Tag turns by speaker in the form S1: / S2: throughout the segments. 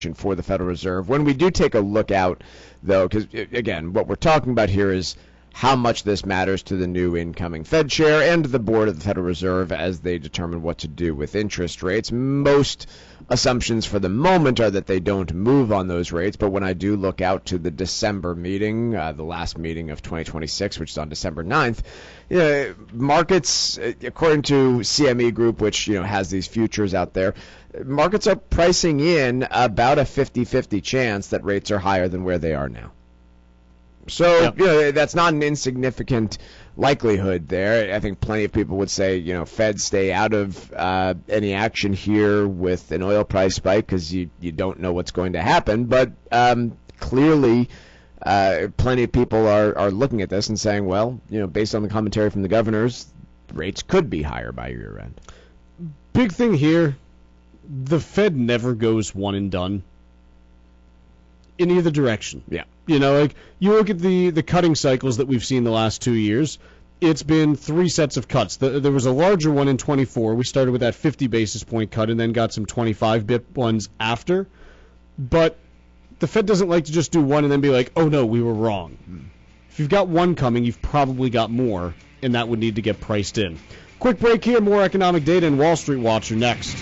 S1: for the Federal Reserve. When we do take a look out, though, because, again, what we're talking about here is how much this matters to the new incoming Fed chair and the board of the Federal Reserve as they determine what to do with interest rates. Most assumptions for the moment are that they don't move on those rates, but when I do look out to the December meeting, the last meeting of 2026, which is on December 9th, markets, according to CME Group, which has these futures out there, markets are pricing in about a 50-50 chance that rates are higher than where they are now. So, that's not an insignificant likelihood there. I think plenty of people would say, Fed stay out of any action here with an oil price spike because you don't know what's going to happen. But clearly, plenty of people are looking at this and saying, well, based on the commentary from the governors, rates could be higher by year end.
S2: Big thing here, the Fed never goes one and done in either direction.
S1: Yeah.
S2: You look at the cutting cycles that we've seen the last 2 years, it's been 3 sets of cuts. There was a larger one in 24. We started with that 50 basis point cut and then got some 25 bip ones after. But the Fed doesn't like to just do one and then be like, oh, no, we were wrong. If you've got one coming, you've probably got more, and that would need to get priced in. Quick break here, more economic data and Wall Street Watcher next.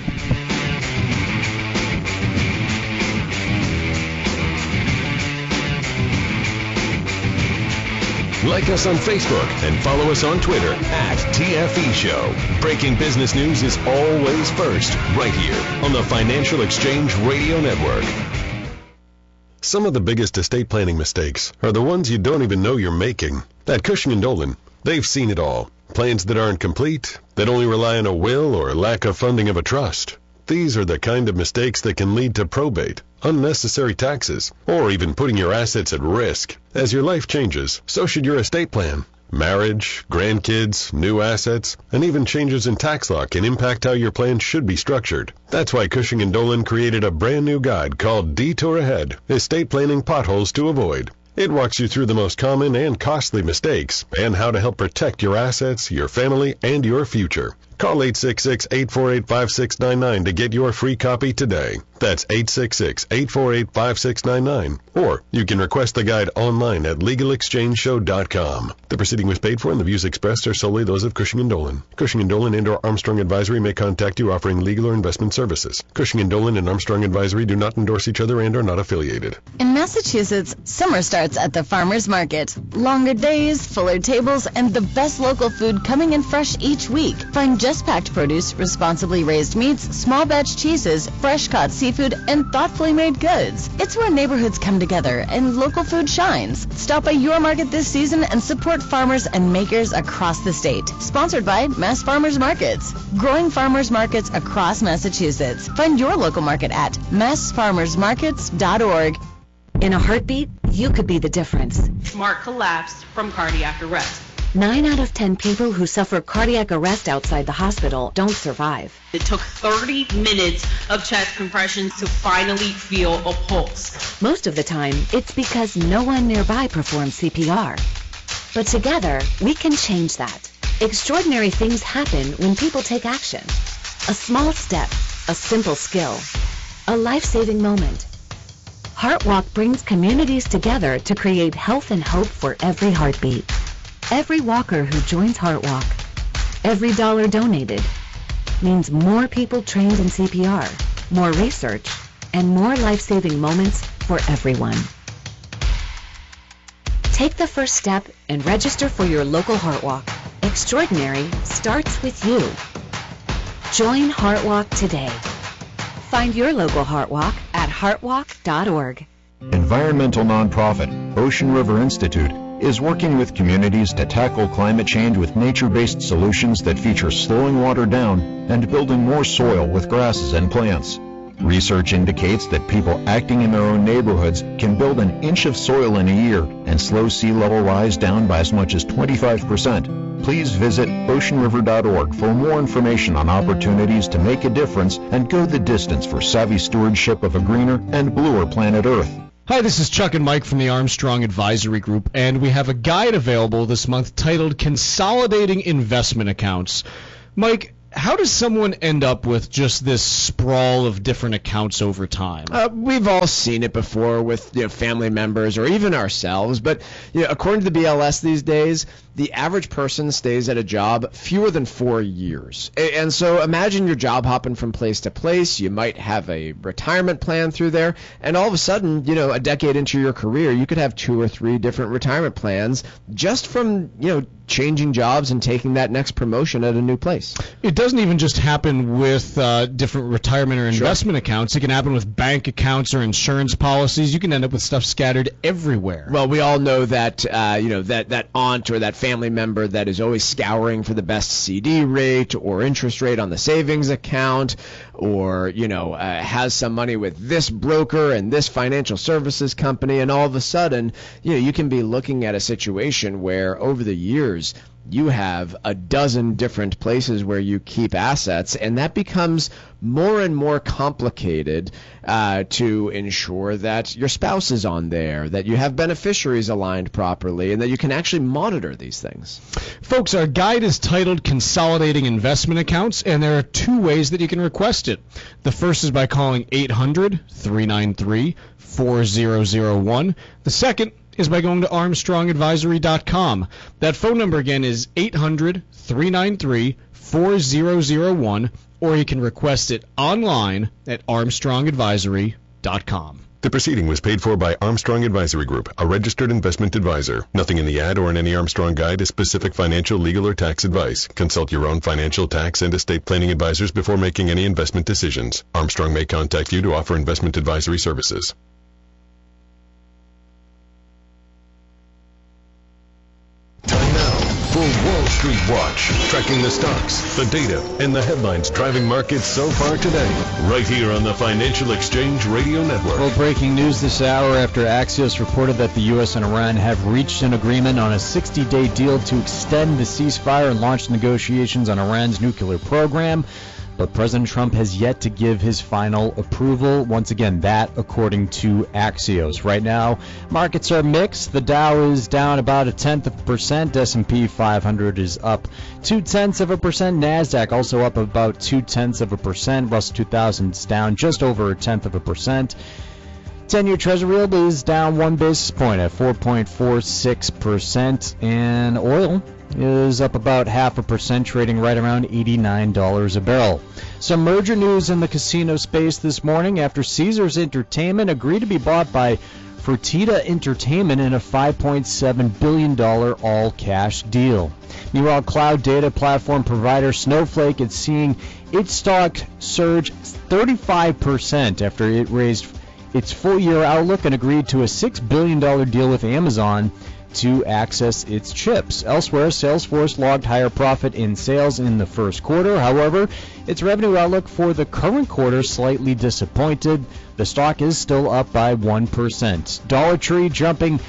S3: Like us on Facebook and follow us on Twitter @TFE Show. Breaking business news is always first, right here on the Financial Exchange Radio Network. Some of the biggest estate planning mistakes are the ones you don't even know you're making. At Cushing & Dolan, they've seen it all. Plans that aren't complete, that only rely on a will or lack of funding of a trust. These are the kind of mistakes that can lead to probate, unnecessary taxes, or even putting your assets at risk. As your life changes, so should your estate plan. Marriage, grandkids, new assets, and even changes in tax law can impact how your plan should be structured. That's why Cushing & Dolan created a brand new guide called Detour Ahead, Estate Planning Potholes to Avoid. It walks you through the most common and costly mistakes and how to help protect your assets, your family, and your future. Call 866-848-5699 to get your free copy today. That's 866-848-5699. Or you can request the guide online at LegalExchangeShow.com. The proceeding was paid for and the views expressed are solely those of Cushing & Dolan. Cushing & Dolan and/or Armstrong Advisory may contact you offering legal or investment services. Cushing & Dolan and Armstrong Advisory do not endorse each other and are not affiliated.
S4: In Massachusetts, summer starts at the farmers market. Longer days, fuller tables, and the best local food coming in fresh each week. Find just packed produce, responsibly raised meats, small batch cheeses, fresh caught seafood, and thoughtfully made goods. It's where neighborhoods come together and local food shines. Stop by your market this season and support farmers and makers across the state. Sponsored by Mass Farmers Markets. Growing farmers markets across Massachusetts. Find your local market at massfarmersmarkets.org.
S5: In a heartbeat, you could be the difference.
S6: Mark collapsed from cardiac arrest.
S5: 9 out of 10 people who suffer cardiac arrest outside the hospital don't survive.
S6: It took 30 minutes of chest compressions to finally feel a pulse.
S5: Most of the time, it's because no one nearby performs CPR. But together, we can change that. Extraordinary things happen when people take action. A small step, a simple skill, a life-saving moment. HeartWalk brings communities together to create health and hope for every heartbeat. Every walker who joins HeartWalk, every dollar donated, means more people trained in CPR, more research, and more life-saving moments for everyone. Take the first step and register for your local HeartWalk. Extraordinary starts with you. Join HeartWalk today. Find your local HeartWalk at heartwalk.org.
S7: Environmental nonprofit Ocean River Institute is working with communities to tackle climate change with nature-based solutions that feature slowing water down and building more soil with grasses and plants. Research indicates that people acting in their own neighborhoods can build an inch of soil in a year and slow sea level rise down by as much as 25%. Please visit oceanriver.org for more information on opportunities to make a difference and go the distance for savvy stewardship of a greener and bluer planet Earth.
S2: Hi, this is Chuck and Mike from the Armstrong Advisory Group, and we have a guide available this month titled Consolidating Investment Accounts. Mike, how does someone end up with just this sprawl of different accounts over time?
S1: We've all seen it before with family members or even ourselves, but according to the BLS these days, the average person stays at a job fewer than 4 years. And so imagine you're job hopping from place to place. You might have a retirement plan through there, and all of a sudden, a decade into your career, you could have 2 or 3 different retirement plans just from, changing jobs and taking that next promotion at a new place.
S2: It doesn't even just happen with different retirement or investment accounts. It can happen with bank accounts or insurance policies. You can end up with stuff scattered everywhere.
S1: Well, we all know that that aunt or that family member that is always scouring for the best CD rate or interest rate on the savings account, or has some money with this broker and this financial services company, and all of a sudden you can be looking at a situation where over the years you have a dozen different places where you keep assets, and that becomes more and more complicated to ensure that your spouse is on there, that you have beneficiaries aligned properly, and that you can actually monitor these things.
S2: Folks, our guide is titled Consolidating Investment Accounts, and there are 2 ways that you can request it. The first is by calling 800-393-4001. The second is by going to ArmstrongAdvisory.com. That phone number again is 800-393-4001, or you can request it online at ArmstrongAdvisory.com.
S3: The proceeding was paid for by Armstrong Advisory Group, a registered investment advisor. Nothing in the ad or in any Armstrong guide is specific financial, legal, or tax advice. Consult your own financial, tax, and estate planning advisors before making any investment decisions. Armstrong may contact you to offer investment advisory services. Time now for Wall Street Watch, tracking the stocks, the data, and the headlines driving markets so far today, right here on the Financial Exchange Radio Network.
S8: Well, breaking news this hour after Axios reported that the U.S. and Iran have reached an agreement on a 60-day deal to extend the ceasefire and launch negotiations on Iran's nuclear program. But President Trump has yet to give his final approval. Once again, that according to Axios. Right now, markets are mixed. The Dow is down about 0.1%. S&P 500 is up 0.2%. NASDAQ also up about 0.2%. Russell 2000 is down just over 0.1%. 10-year Treasury yield is down 1 basis point at 4.46%. And oil is up about 0.5%, trading right around $89 a barrel. Some merger news in the casino space this morning after Caesars Entertainment agreed to be bought by Fertitta Entertainment in a $5.7 billion all-cash deal. Meanwhile, cloud data platform provider Snowflake is seeing its stock surge 35% after it raised its full-year outlook and agreed to a $6 billion deal with Amazon to access its chips. Elsewhere, Salesforce logged higher profit in sales in the first quarter. However, its revenue outlook for the current quarter slightly disappointed. The stock is still up by 1%. Dollar Tree jumping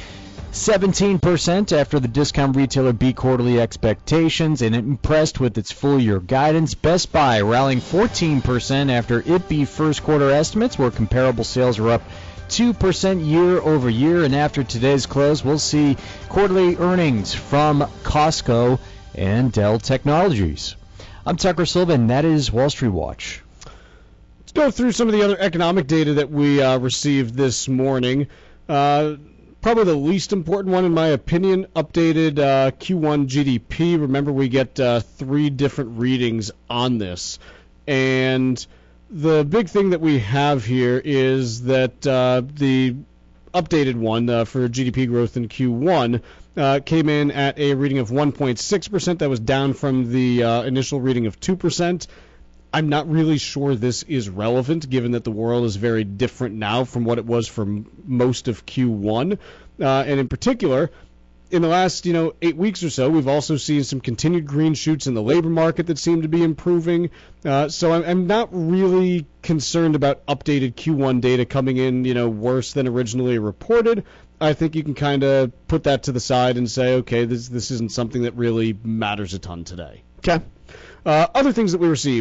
S8: 17% after the discount retailer beat quarterly expectations and impressed with its full-year guidance. Best Buy rallying 14% after it beat first quarter estimates, where comparable sales were up 2% year over year. And after today's close, we'll see quarterly earnings from Costco and Dell Technologies. I'm Tucker Silva, and that is Wall Street Watch.
S2: Let's go through some of the other economic data that we received this morning. Probably the least important one, in my opinion, updated Q1 GDP. Remember, we get 3 different readings on this. And the big thing that we have here is that the updated one for GDP growth in Q1 came in at a reading of 1.6%. That was down from the initial reading of 2%. I'm not really sure this is relevant, given that the world is very different now from what it was for most of Q1. And in particular, in the last 8 weeks or so, we've also seen some continued green shoots in the labor market that seem to be improving. So I'm not really concerned about updated Q1 data coming in worse than originally reported. I think you can kind of put that to the side and say, okay, this isn't something that really matters a ton today.
S1: Okay.
S2: Other things that we received.